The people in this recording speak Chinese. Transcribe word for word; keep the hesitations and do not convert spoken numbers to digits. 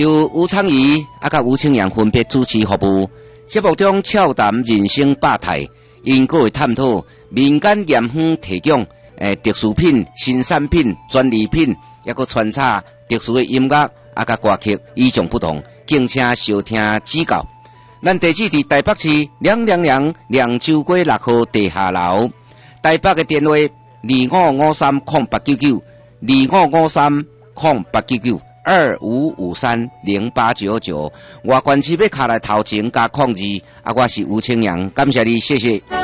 由吴昌仪啊甲吴清阳分别主持服务。节目中俏谈人生百态，因个会探讨民间盐方提供诶特殊品、新产品、专利品，也个穿插特殊的音乐啊甲歌曲，与众不同，敬请收听指教。咱地址伫台北市两两两两州街六号地下楼，台北的电话二五五三空八九九，二五五三空八九九。二五五三零八九九，我关市要卡来头前加控制，啊，我是吴清阳，感谢你，谢谢。